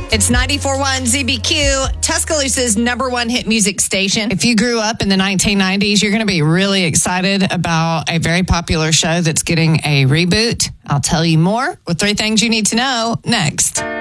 It's 94.1 ZBQ, Tuscaloosa's number one hit music station. If you grew up in the 1990s, you're going to be really excited about a very popular show that's getting a reboot. I'll tell you more with 3 things you need to know next.